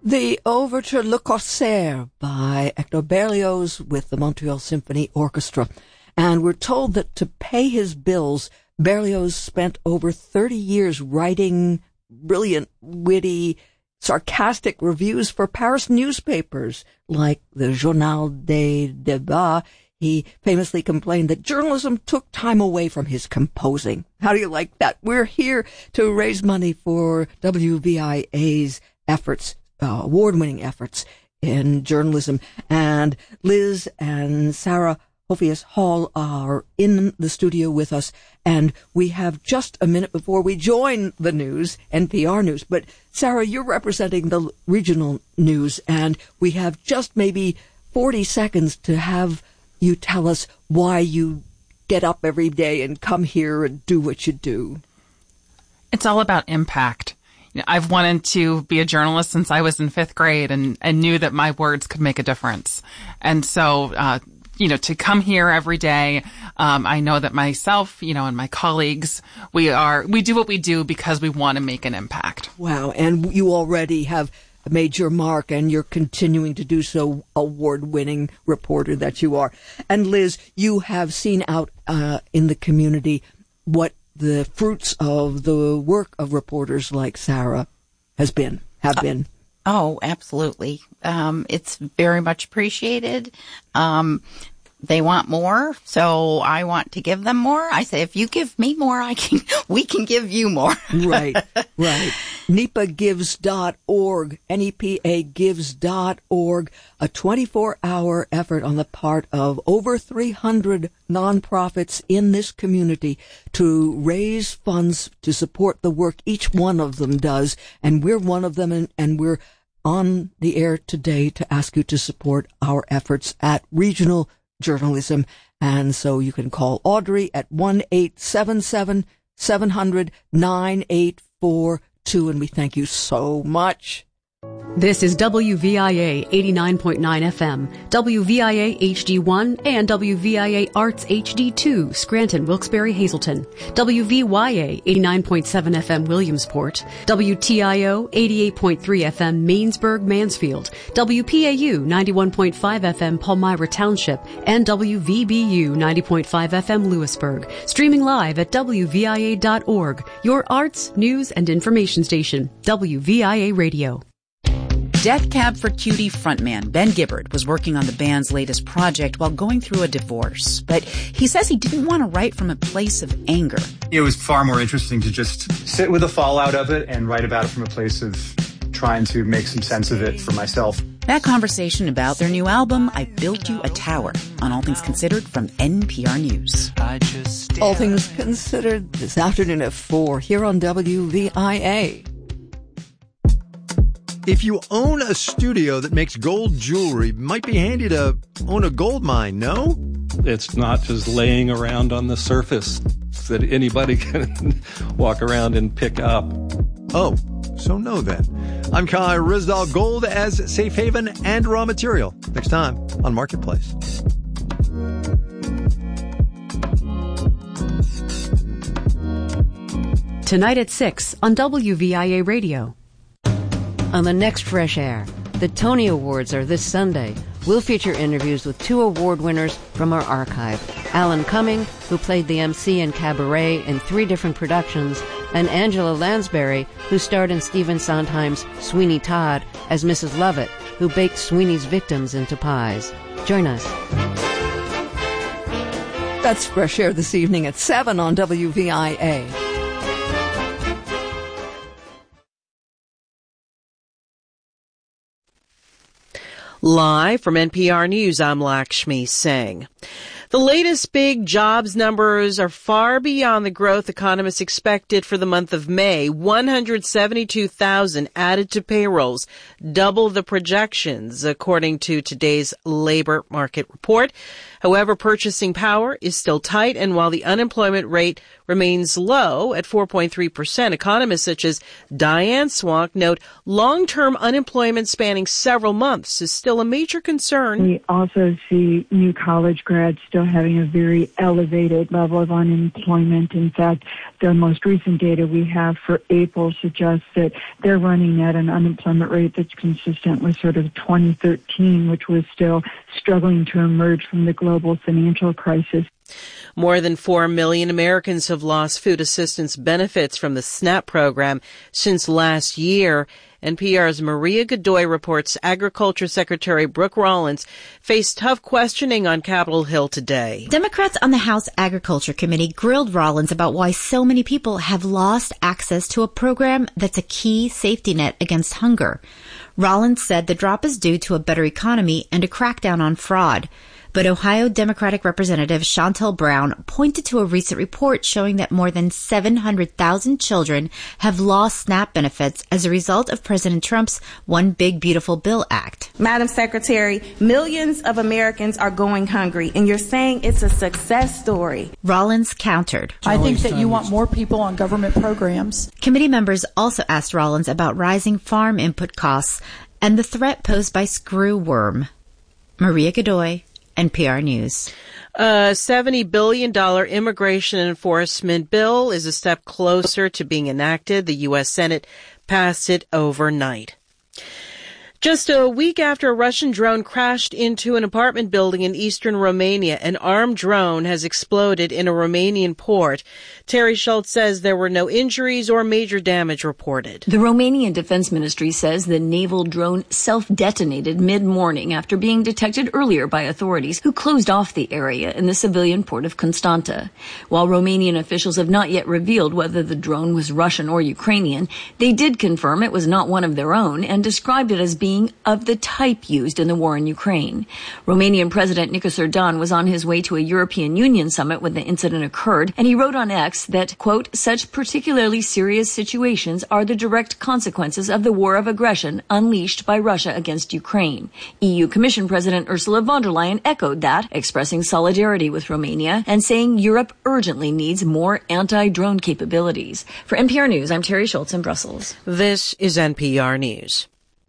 The Overture Le Corsaire by Hector Berlioz with the Montreal Symphony Orchestra. And we're told that to pay his bills, Berlioz spent over 30 years writing brilliant, witty, sarcastic reviews for Paris newspapers like the Journal des Débats. He famously complained that journalism took time away from his composing. How do you like that? We're here to raise money for WVIA's efforts, award-winning efforts in journalism. And Liz and Sarah Hophius Hall are in the studio with us, and we have just a minute before we join the news, NPR News. But Sarah, you're representing the regional news, and we have just maybe 40 seconds to have you tell us why you get up every day and come here and do what you do. It's all about impact. I've wanted to be a journalist since I was in 5th grade and knew that my words could make a difference. And so, to come here every day, I know that myself, and my colleagues, we do what we do because we want to make an impact. Wow. And you already have made your mark, and you're continuing to do so, award-winning reporter that you are. And Liz, you have seen out in the community what the fruits of the work of reporters like Sarah have been. Oh, absolutely. It's very much appreciated. They want more, so I want to give them more. I say, if you give me more, we can give you more. Right. NEPAgives.org, NEPAgives.org, a 24-hour effort on the part of over 300 nonprofits in this community to raise funds to support the work each one of them does. And we're one of them, and we're on the air today to ask you to support our efforts at Regional Journalism. And so you can call Audrey at 1-877-700-9842, and we thank you so much. This is WVIA 89.9 FM, WVIA HD1, and WVIA Arts HD2, Scranton, Wilkes-Barre, Hazleton, WVYA 89.7 FM, Williamsport, WTIO 88.3 FM, Mainsburg, Mansfield, WPAU 91.5 FM, Palmyra Township, and WVBU 90.5 FM, Lewisburg. Streaming live at WVIA.org, your arts, news, and information station, WVIA Radio. Death Cab for Cutie frontman Ben Gibbard was working on the band's latest project while going through a divorce. But he says he didn't want to write from a place of anger. It was far more interesting to just sit with the fallout of it and write about it from a place of trying to make some sense of it for myself. That conversation about their new album, I Built You a Tower, on All Things Considered from NPR News. All Things Considered this afternoon at 4 here on WVIA. If you own a studio that makes gold jewelry, it might be handy to own a gold mine, no? It's not just laying around on the surface that anybody can walk around and pick up. Oh, so no then. I'm Kai Rizdal. Gold as safe haven and raw material. Next time on Marketplace. Tonight at 6 on WVIA Radio. On the next Fresh Air, the Tony Awards are this Sunday. We'll feature interviews with 2 award winners from our archive. Alan Cumming, who played the MC in Cabaret in 3 different productions, and Angela Lansbury, who starred in Stephen Sondheim's Sweeney Todd as Mrs. Lovett, who baked Sweeney's victims into pies. Join us. That's Fresh Air this evening at 7 on WVIA. Live from NPR News, I'm Lakshmi Singh. The latest big jobs numbers are far beyond the growth economists expected for the month of May. 172,000 added to payrolls, double the projections, according to today's labor market report. However, purchasing power is still tight, and while the unemployment rate remains low at 4.3%. Economists such as Diane Swank note long-term unemployment spanning several months is still a major concern. We also see new college grads still having a very elevated level of unemployment. In fact, the most recent data we have for April suggests that they're running at an unemployment rate that's consistent with sort of 2013, which was still struggling to emerge from the global financial crisis. More than 4 million Americans have lost food assistance benefits from the SNAP program since last year. NPR's Maria Godoy reports Agriculture Secretary Brooke Rollins faced tough questioning on Capitol Hill today. Democrats on the House Agriculture Committee grilled Rollins about why so many people have lost access to a program that's a key safety net against hunger. Rollins said the drop is due to a better economy and a crackdown on fraud. But Ohio Democratic Representative Shontel Brown pointed to a recent report showing that more than 700,000 children have lost SNAP benefits as a result of President Trump's One Big Beautiful Bill Act. Madam Secretary, millions of Americans are going hungry, and you're saying it's a success story. Rollins countered. I think that you want more people on government programs. Committee members also asked Rollins about rising farm input costs and the threat posed by screwworm. Maria Godoy, NPR News. A $70 billion immigration enforcement bill is a step closer to being enacted. The U.S. Senate passed it overnight. Just a week after a Russian drone crashed into an apartment building in eastern Romania, an armed drone has exploded in a Romanian port. Terry Schultz says there were no injuries or major damage reported. The Romanian Defense Ministry says the naval drone self-detonated mid-morning after being detected earlier by authorities who closed off the area in the civilian port of Constanta. While Romanian officials have not yet revealed whether the drone was Russian or Ukrainian, they did confirm it was not one of their own and described it as being of the type used in the war in Ukraine. Romanian President Nicos Erdogan was on his way to a European Union summit when the incident occurred, and he wrote on X that, quote, such particularly serious situations are the direct consequences of the war of aggression unleashed by Russia against Ukraine. EU Commission President Ursula von der Leyen echoed that, expressing solidarity with Romania and saying Europe urgently needs more anti-drone capabilities. For NPR News, I'm Terry Schultz in Brussels. This is NPR News.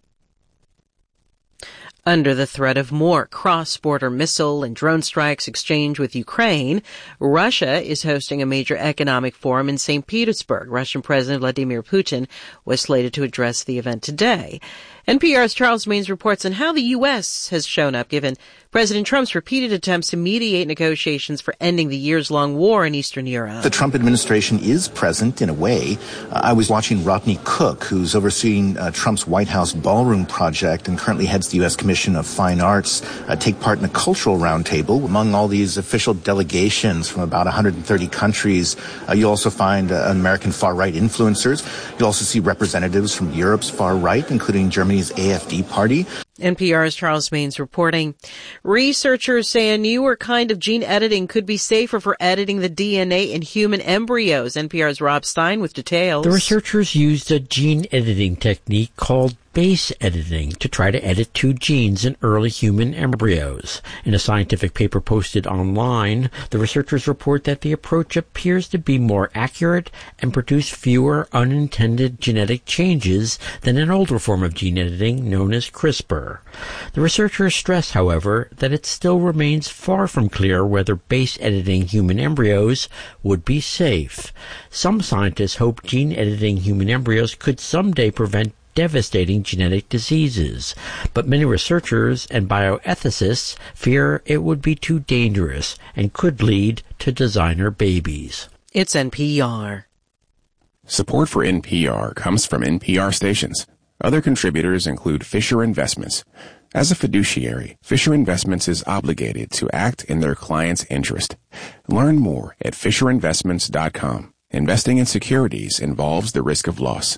Under the threat of more cross-border missile and drone strikes exchanged with Ukraine, Russia is hosting a major economic forum in St. Petersburg. Russian President Vladimir Putin was slated to address the event today. NPR's Charles Maynes reports on how the U.S. has shown up given President Trump's repeated attempts to mediate negotiations for ending the years-long war in Eastern Europe. The Trump administration is present in a way. I was watching Rodney Cook, who's overseeing Trump's White House ballroom project and currently heads the U.S. Commission of Fine Arts, take part in a cultural roundtable. Among all these official delegations from about 130 countries, you'll also find American far-right influencers. You'll also see representatives from Europe's far-right, including Germany's AfD party. NPR's Charles Maynes reporting. Researchers say a newer kind of gene editing could be safer for editing the DNA in human embryos. NPR's Rob Stein with details. The researchers used a gene editing technique called base editing to try to edit 2 genes in early human embryos. In a scientific paper posted online, the researchers report that the approach appears to be more accurate and produce fewer unintended genetic changes than an older form of gene editing known as CRISPR. The researchers stress, however, that it still remains far from clear whether base editing human embryos would be safe. Some scientists hope gene editing human embryos could someday prevent devastating genetic diseases, but many researchers and bioethicists fear it would be too dangerous and could lead to designer babies. It's NPR. Support for NPR comes from NPR stations. Other contributors include Fisher Investments. As a fiduciary, Fisher Investments is obligated to act in their client's interest. Learn more at FisherInvestments.com. Investing in securities involves the risk of loss.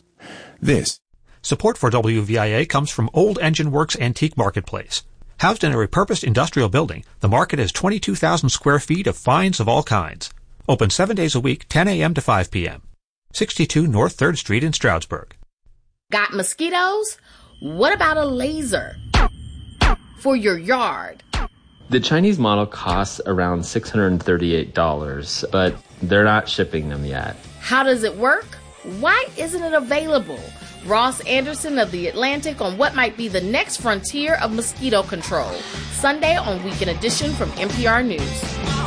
Support for WVIA comes from Old Engine Works Antique Marketplace. Housed in a repurposed industrial building, the market has 22,000 square feet of finds of all kinds. Open 7 days a week, 10 a.m. to 5 p.m. 62 North 3rd Street in Stroudsburg. Got mosquitoes? What about a laser for your yard? The Chinese model costs around $638, but They're not shipping them yet. How does it work? Why isn't it available? Ross Anderson of The Atlantic on what might be the next frontier of mosquito control. Sunday on Weekend Edition from NPR News.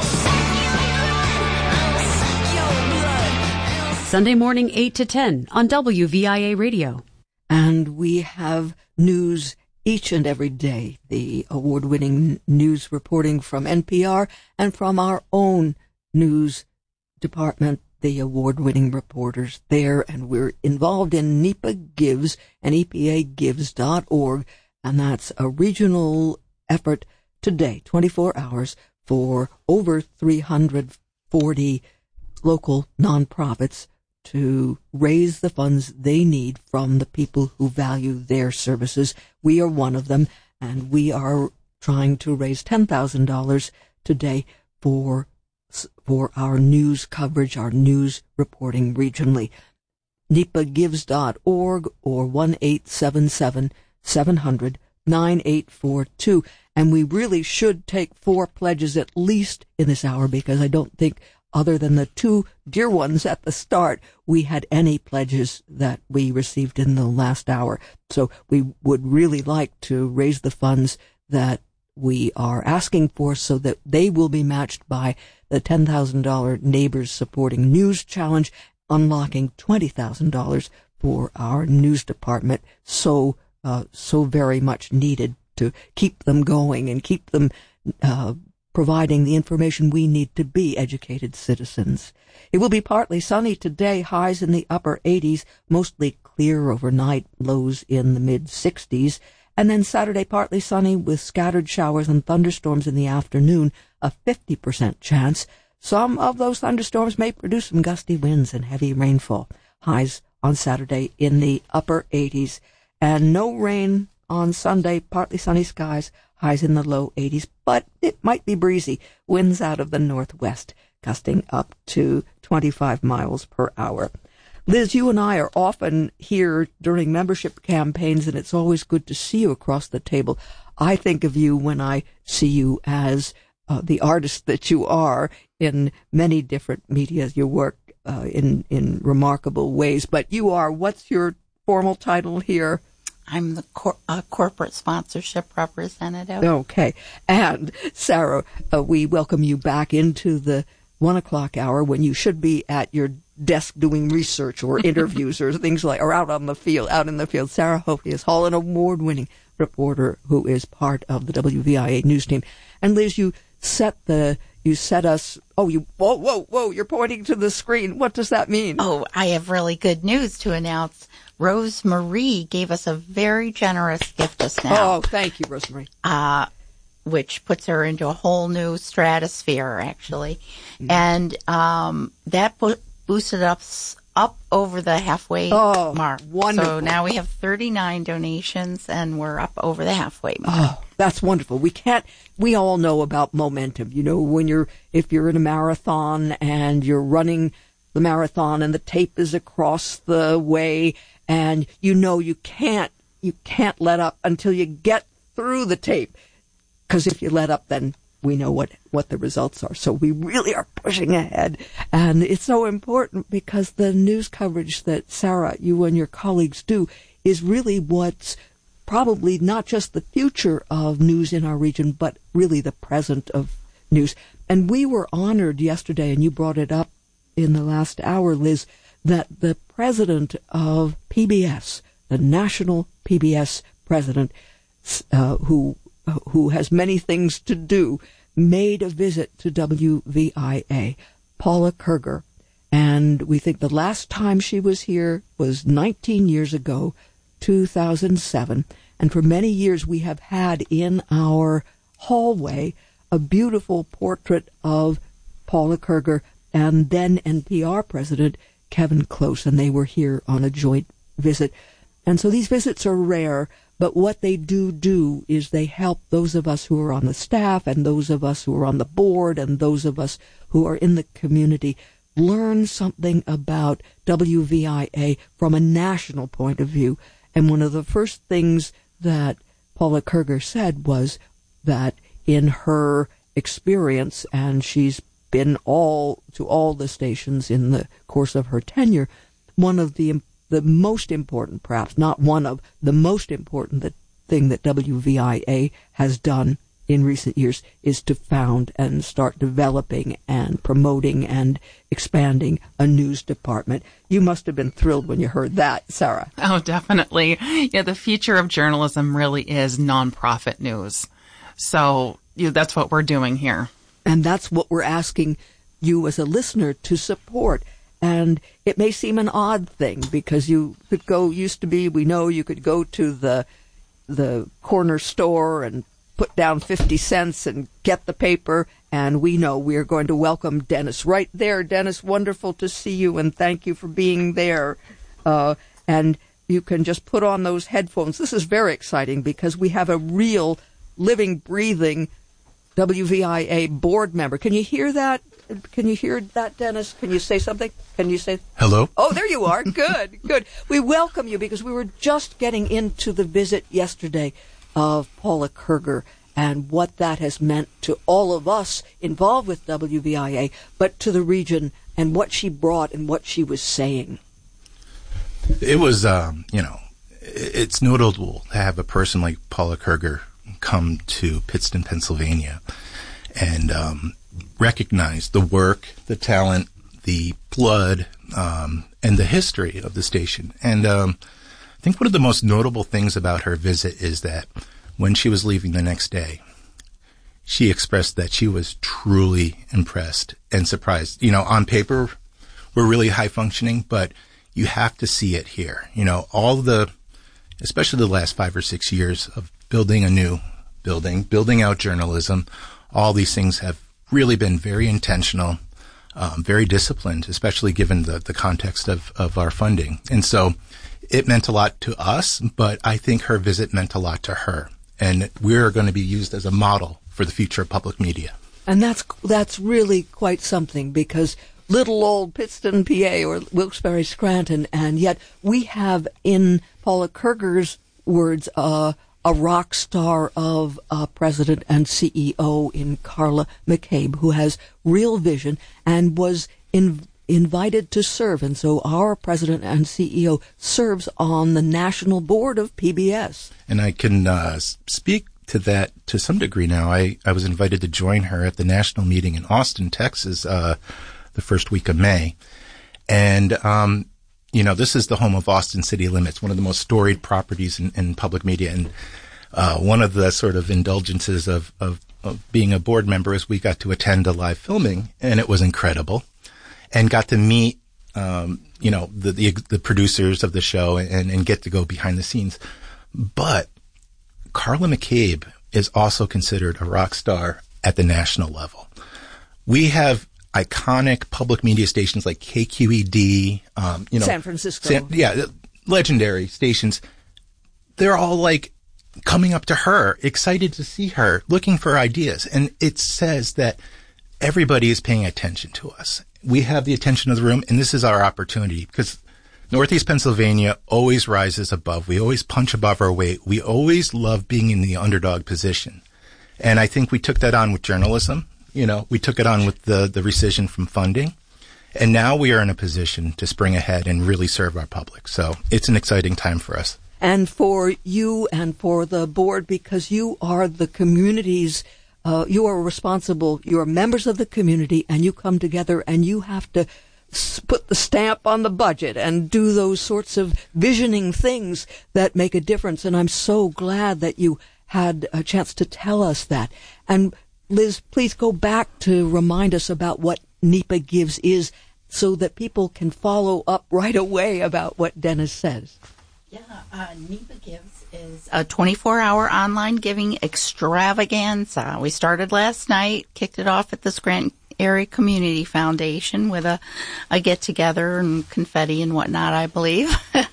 Sunday morning 8 to 10 on WVIA Radio. And we have news each and every day, the award-winning news reporting from NPR and from our own news department, the award-winning reporters there, and we're involved in NEPA Gives and EPAGives.org, and that's a regional effort today, 24 hours, for over 340 local nonprofits to raise the funds they need from the people who value their services. We are one of them, and we are trying to raise $10,000 today for our news coverage, our news reporting regionally. NEPAGives.org or 1-877-700-9842. And we really should take 4 pledges at least in this hour, because I don't think, other than the 2 dear ones at the start, we had any pledges that we received in the last hour. So we would really like to raise the funds that we are asking for so that they will be matched by the $10,000 Neighbors Supporting News Challenge, unlocking $20,000 for our news department, so very much needed to keep them going and keep them providing the information we need to be educated citizens. It will be partly sunny today, highs in the upper 80s, mostly clear overnight, lows in the mid-60s. And then Saturday, partly sunny with scattered showers and thunderstorms in the afternoon, a 50% chance. Some of those thunderstorms may produce some gusty winds and heavy rainfall. Highs on Saturday in the upper 80s. And no rain on Sunday, partly sunny skies, highs in the low 80s. But it might be breezy. Winds out of the northwest, gusting up to 25 miles per hour. Liz, you and I are often here during membership campaigns, and it's always good to see you across the table. I think of you when I see you as the artist that you are in many different media. You work in remarkable ways, but you are, what's your formal title here? I'm the corporate sponsorship representative. Okay. And Sarah, we welcome you back into the 1 o'clock hour when you should be at your desk doing research or interviews or things like, or out in the field. Sarah Hofius Hall, an award-winning reporter who is part of the WVIA news team. And Liz, you set us, whoa, you're pointing to the screen. What does that mean? Oh, I have really good news to announce. Rose Marie gave us a very generous gift just now. Oh, thank you, Rose Marie. Which puts her into a whole new stratosphere, actually. Mm-hmm. And that boosted us up over the halfway mark. Wonderful. So now we have 39 donations, and we're up over the halfway mark. Oh, that's wonderful. We all know about momentum. You know, if you're in a marathon and you're running the marathon and the tape is across the way, and you know you can't let up until you get through the tape. Because if you let up, then we know what the results are. So we really are pushing ahead. And it's so important because the news coverage that Sarah, you and your colleagues do is really what's probably not just the future of news in our region, but really the present of news. And we were honored yesterday, and you brought it up in the last hour, Liz, that the president of PBS, the national PBS president, who has many things to do, made a visit to WVIA, Paula Kerger. And we think the last time she was here was 19 years ago, 2007. And for many years we have had in our hallway a beautiful portrait of Paula Kerger and then NPR president Kevin Close. And they were here on a joint visit. And so these visits are rare, but what they do is they help those of us who are on the staff and those of us who are on the board and those of us who are in the community learn something about WVIA from a national point of view. And one of the first things that Paula Kerger said was that in her experience, and she's been to all the stations in the course of her tenure. One of the most important, perhaps not one of the most important thing that WVIA has done in recent years is to found and start developing and promoting and expanding a news department. You must have been thrilled when you heard that, Sarah. Oh, definitely. Yeah, the future of journalism really is nonprofit news. So that's what we're doing here. And that's what we're asking you as a listener to support. And it may seem an odd thing because you could go, we know you could go to the corner store and put down 50 cents and get the paper, and we know we are going to welcome Dennis right there. Dennis, wonderful to see you, and thank you for being there. And you can just put on those headphones. This is very exciting because we have a real living, breathing WVIA board member. Can you hear that? Can you hear that, Dennis? Can you say something? Can you say... Hello? Oh, there you are. Good, good. We welcome you because we were just getting into the visit yesterday of Paula Kerger and what that has meant to all of us involved with WVIA, but to the region and what she brought and what she was saying. It was, it's notable to have a person like Paula Kerger come to Pittston, Pennsylvania, and recognize the work, the talent, the blood, and the history of the station. And I think one of the most notable things about her visit is that when she was leaving the next day, she expressed that she was truly impressed and surprised. On paper, we're really high functioning, but you have to see it here. Especially the last 5 or 6 years of building a new building, building out journalism, all these things have really been very intentional, very disciplined, especially given the context of our funding. And so it meant a lot to us, but I think her visit meant a lot to her. And we're going to be used as a model for the future of public media. And that's really quite something, because little old Pittston, PA, or Wilkes-Barre, Scranton, and yet we have, in Paula Kerger's words, a rock star of president and CEO in Carla McCabe, who has real vision and was invited to serve. And so our president and CEO serves on the national board of PBS. And I can speak to that to some degree now. I was invited to join her at the national meeting in Austin, Texas, the first week of May. And, this is the home of Austin City Limits, one of the most storied properties in public media. And one of the sort of indulgences of being a board member is we got to attend a live filming, and it was incredible, and got to meet, the producers of the show and get to go behind the scenes. But Carla McCabe is also considered a rock star at the national level. We have iconic public media stations like KQED, San Francisco. Legendary stations. They're all like coming up to her, excited to see her, looking for ideas. And it says that everybody is paying attention to us. We have the attention of the room, and this is our opportunity, because Northeast Pennsylvania always rises above. We always punch above our weight. We always love being in the underdog position. And I think we took that on with journalism. We took it on with the rescission from funding. And now we are in a position to spring ahead and really serve our public. So it's an exciting time for us. And for you and for the board, because you are the community's, you are responsible, you are members of the community, and you come together and you have to put the stamp on the budget and do those sorts of visioning things that make a difference. And I'm so glad that you had a chance to tell us that. And Liz, please go back to remind us about what NEPA Gives is, so that people can follow up right away about what Dennis says. Yeah, NEPA Gives is a 24-hour online giving extravaganza. We started last night, kicked it off at the Scranton Area Community Foundation with a get-together and confetti and whatnot, I believe.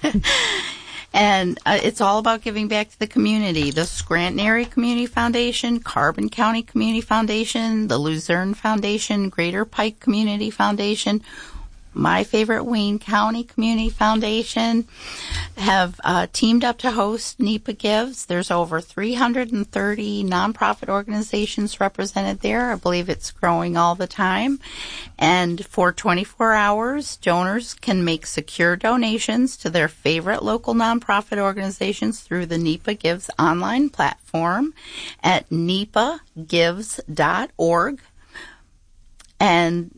And it's all about giving back to the community. The Scranton Area Community Foundation, Carbon County Community Foundation, the Luzerne Foundation, Greater Pike Community Foundation. my favorite Wayne County Community Foundation have teamed up to host NEPA Gives. There's over 330 nonprofit organizations represented there. I believe it's growing all the time. And for 24 hours, donors can make secure donations to their favorite local nonprofit organizations through the NEPA Gives online platform at nepagives.org. And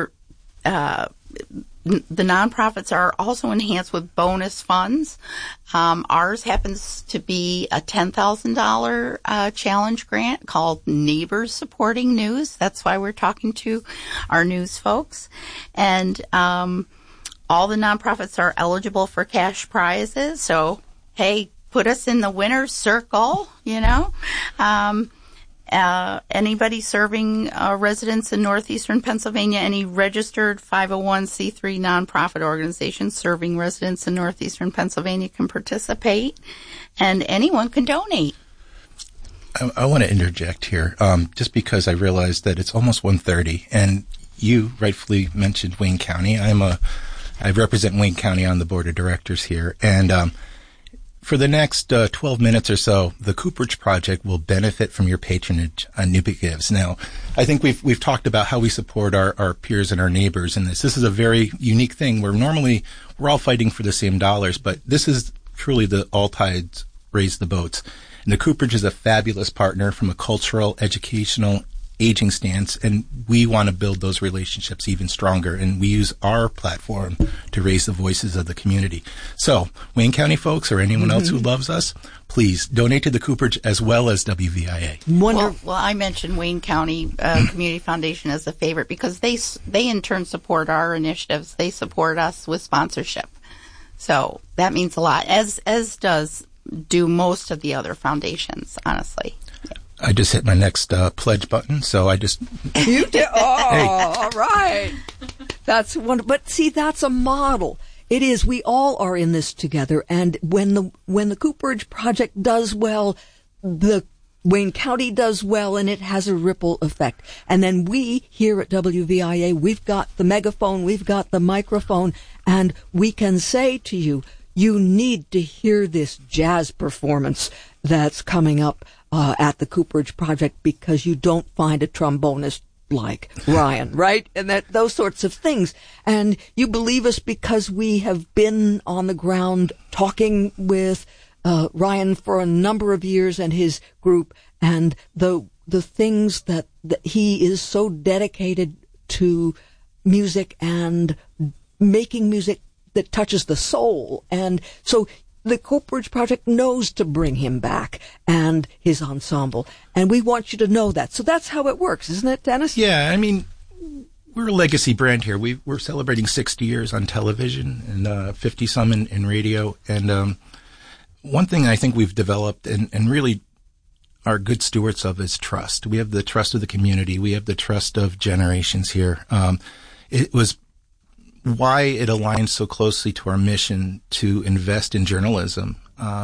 the nonprofits are also enhanced with bonus funds. Ours happens to be a $10,000 challenge grant called Neighbors Supporting News. That's why we're talking to our news folks. And all the nonprofits are eligible for cash prizes. So, hey, put us in the winner's circle, you know. Anybody serving residents in northeastern Pennsylvania, any registered 501c3 nonprofit organization serving residents in northeastern Pennsylvania can participate, and anyone can donate. I want to interject here, just because I realized that it's almost 1:30, and you rightfully mentioned Wayne County. I represent Wayne County on the board of directors here, and for the next 12 minutes or so, the Cooperage Project will benefit from your patronage on NEPA Gives. Now, I think we've talked about how we support our peers and our neighbors in this. This is a very unique thing where normally we're all fighting for the same dollars, but this is truly the all tides raise the boats. And the Cooperage is a fabulous partner from a cultural, educational, aging stance, and we want to build those relationships even stronger, and we use our platform to raise the voices of the community. So, Wayne County folks or anyone else who loves us, please donate to the Cooperage as well as WVIA. Well, I mentioned Wayne County Community Foundation as a favorite because they in turn support our initiatives. They support us with sponsorship. So that means a lot, as do most of the other foundations, honestly. I just hit my next pledge button, so I just... You did? Oh, hey. All right. That's wonderful. But see, that's a model. It is. We all are in this together, and when the Cooperage Project does well, the Wayne County does well, and it has a ripple effect. And then we here at WVIA, we've got the megaphone, we've got the microphone, and we can say to you, you need to hear this jazz performance that's coming up at the Cooperage Project, because you don't find a trombonist like Ryan, right? And those sorts of things. And you believe us because we have been on the ground talking with Ryan for a number of years and his group, and the things that he is so dedicated to music and making music that touches the soul. And so the Cooperage Project knows to bring him back and his ensemble. And we want you to know that. So that's how it works, isn't it, Dennis? Yeah, I mean, we're a legacy brand here. We're celebrating 60 years on television and 50-some in radio. And one thing I think we've developed and really are good stewards of is trust. We have the trust of the community. We have the trust of generations here. It was why it aligns so closely to our mission to invest in journalism.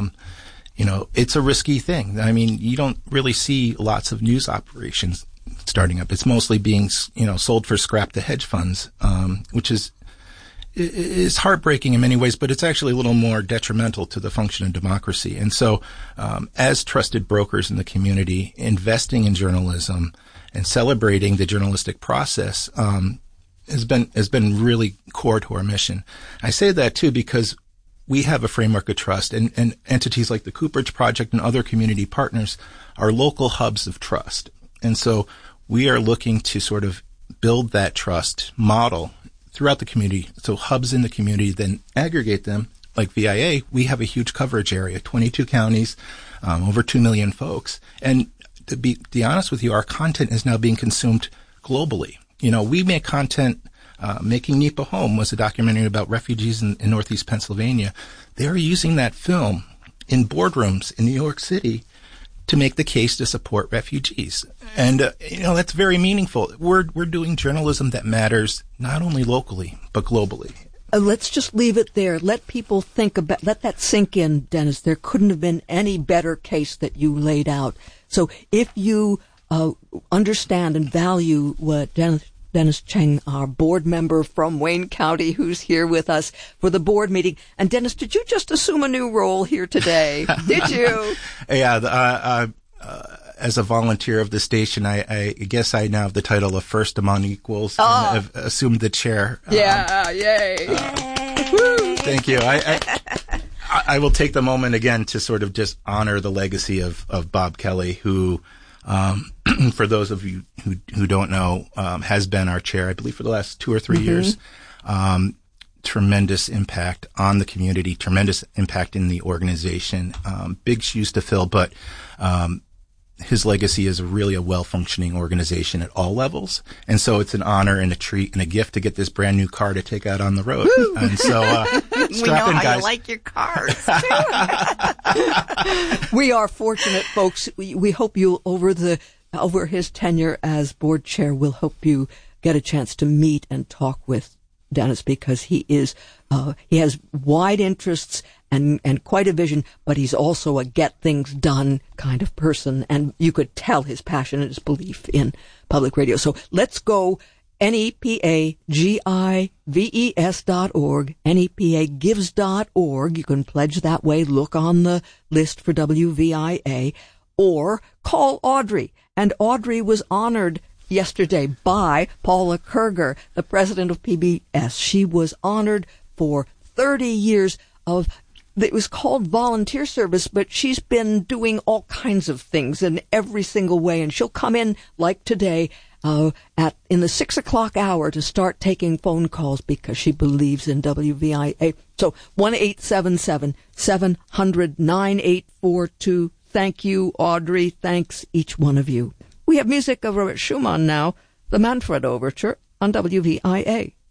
It's a risky thing. I mean, you don't really see lots of news operations starting up. It's mostly being, sold for scrap to hedge funds, which is heartbreaking in many ways, but it's actually a little more detrimental to the function of democracy. And so, as trusted brokers in the community, investing in journalism and celebrating the journalistic process, has been really core to our mission. I say that too because we have a framework of trust, and entities like the Cooperage Project and other community partners are local hubs of trust. And so we are looking to sort of build that trust model throughout the community. So hubs in the community then aggregate them. Like VIA, we have a huge coverage area, 22 counties, over 2 million folks. And to be honest with you, our content is now being consumed globally. We make content. Making NEPA Home was a documentary about refugees in Northeast Pennsylvania. They're using that film in boardrooms in New York City to make the case to support refugees. And, that's very meaningful. We're doing journalism that matters not only locally, but globally. Let's just leave it there. Let people let that sink in, Dennis. There couldn't have been any better case that you laid out. So if you understand and value what Dennis Cheng, our board member from Wayne County, who's here with us for the board meeting. And Dennis, did you just assume a new role here today? Did you? Yeah, as a volunteer of the station, I guess I now have the title of First Among Equals. And I've assumed the chair. Yay. Thank you. I will take the moment again to sort of just honor the legacy of Bob Kelly, who, for those of you who don't know, has been our chair, I believe, for the last 2 or 3 years. Tremendous impact on the community, tremendous impact in the organization. Big shoes to fill, but his legacy is really a well-functioning organization at all levels. And so it's an honor and a treat and a gift to get this brand new car to take out on the road. Woo! And so, we know how guys. You like your cars. We are fortunate, folks. We hope you, over his tenure as board chair, we'll hope you get a chance to meet and talk with Dennis, because he has wide interests and quite a vision, but he's also a get things done kind of person, and you could tell his passion and his belief in public radio. So let's go nepagives.org, nepagives.org. You can pledge that way. Look on the list for WVIA, or call Audrey. And Audrey was honored yesterday by Paula Kerger, the president of PBS. She was honored for 30 years of, it was called volunteer service, but she's been doing all kinds of things in every single way. And she'll come in like today, in the 6 o'clock hour to start taking phone calls because she believes in WVIA. So 1-877-700-9842. Thank you, Audrey. Thanks, each one of you. We have music of Robert Schumann now, the Manfred Overture on WVIA.